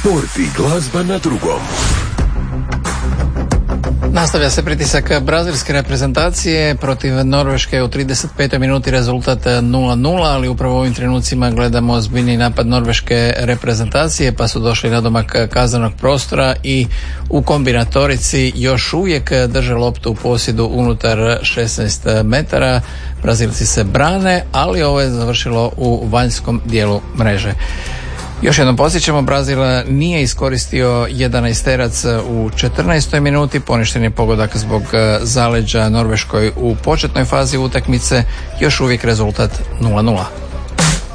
Sport i glazba na drugom. Nastavlja se pritisak brazilske reprezentacije protiv Norveške u 35. minuti, rezultat 0-0, ali upravo u ovim trenucima gledamo ozbiljni napad norveške reprezentacije, pa su došli na domak kaznenog prostora i u kombinatorici još uvijek drže loptu u posjedu unutar 16 metara. Brazilci se brane, ali ovo je završilo u vanjskom dijelu mreže. Još jednom podsjećamo, Brazil nije iskoristio 11-terac u 14. minuti, poništen je pogodak zbog zaleđa Norveškoj u početnoj fazi utakmice, još uvijek rezultat 0-0.